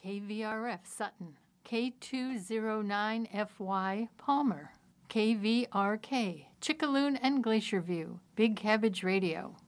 KVRF Sutton, K209FY Palmer, KVRK Chickaloon and Glacier View, Big Cabbage Radio,